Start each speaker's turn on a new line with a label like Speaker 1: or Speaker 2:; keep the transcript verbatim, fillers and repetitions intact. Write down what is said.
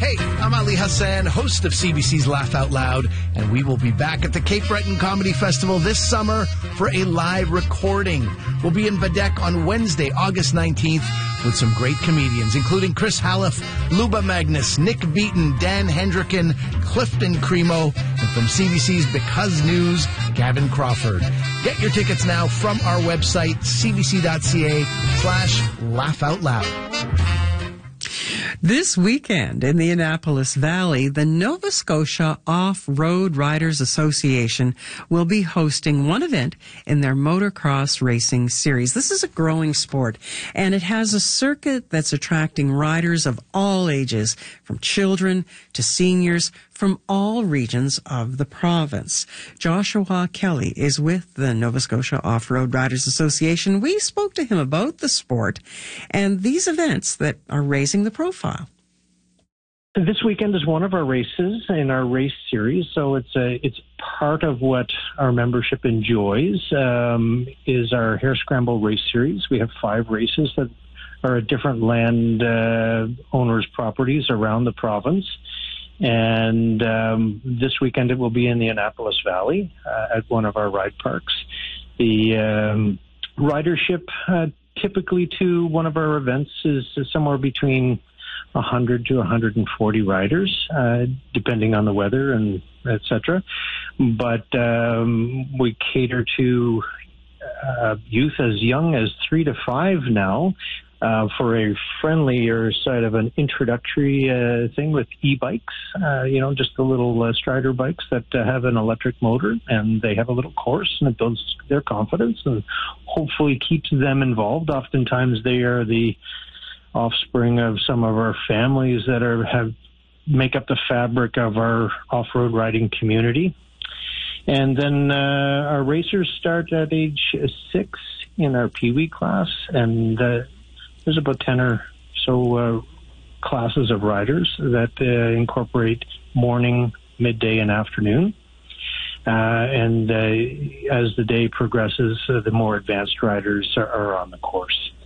Speaker 1: Hey, I'm Ali Hassan, host of C B C's Laugh Out Loud, and we will be back at the Cape Breton Comedy Festival this summer for a live recording. We'll be in Badek on Wednesday, August nineteenth, with some great comedians, including Chris Hallef, Luba Magnus, Nick Beaton, Dan Hendricken, Clifton Cremo, and from C B C's Because News, Gavin Crawford. Get your tickets now from our website, cbc.ca slash laugh out loud.
Speaker 2: This weekend in the Annapolis Valley, the Nova Scotia Off-Road Riders Association will be hosting one event in their motocross racing series. This is a growing sport, and it has a circuit that's attracting riders of all ages, from children to seniors, from all regions of the province. Joshua Kelly is with the Nova Scotia Off-Road Riders Association. We spoke to him about the sport and these events that are raising the profile.
Speaker 3: This weekend is one of our races in our race series, so it's a it's part of what our membership enjoys. Um, is our Hare Scramble race series. We have five races that are at different land uh, owners' properties around the province. And um, this weekend it will be in the Annapolis Valley uh, at one of our ride parks. The um, ridership uh, typically to one of our events is somewhere between one hundred to one hundred forty riders, uh, depending on the weather and et cetera. But um, we cater to uh, youth as young as three to five now. Uh, for a friendlier side of an introductory uh, thing with e-bikes, uh, you know, just the little uh, Strider bikes that uh, have an electric motor, and they have a little course, and it builds their confidence and hopefully keeps them involved. Oftentimes they are the offspring of some of our families that are have make up the fabric of our off-road riding community. And then uh, our racers start at age six in our Pee Wee class, and uh, there's about ten or so uh, classes of riders that uh, incorporate morning, midday, and afternoon. Uh, and uh, as the day progresses, uh, the more advanced riders are, are on the course.